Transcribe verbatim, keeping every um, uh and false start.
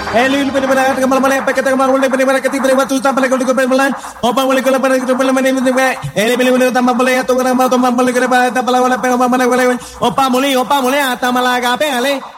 Elil penibara kamal male pakata kamal male penibara kati penibara tu tampale kau dikau pelan. Opa male kau lepar kau pelan mane mane. Eli penibara tampal male atau kerana tampal male kerana tampal male penibara male male. Opa mule opa mule atamala gape ale.